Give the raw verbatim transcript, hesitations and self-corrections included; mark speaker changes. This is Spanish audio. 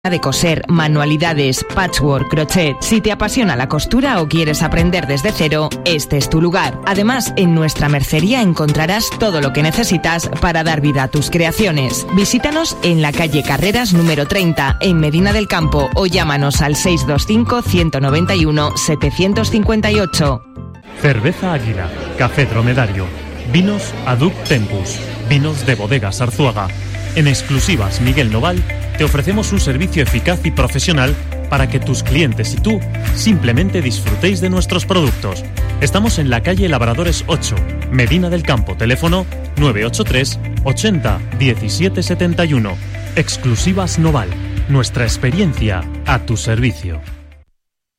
Speaker 1: de coser, manualidades, patchwork, crochet. Si te apasiona la costura o quieres aprender desde cero, este es tu lugar. Además, en nuestra mercería encontrarás todo lo que necesitas para dar vida a tus creaciones. Visítanos en la calle Carreras número treinta, en Medina del Campo, o llámanos al seis dos cinco, ciento noventa y uno, setecientos cincuenta y ocho.
Speaker 2: Cerveza Águila, Café Dromedario, Vinos Aduc Tempus, Vinos de Bodegas Arzuaga. En exclusivas Miguel Noval te ofrecemos un servicio eficaz y profesional para que tus clientes y tú simplemente disfrutéis de nuestros productos. Estamos en la calle Labradores ocho, Medina del Campo, teléfono nueve ocho tres, ochenta, diecisiete setenta y uno. Exclusivas Noval, nuestra experiencia a tu servicio.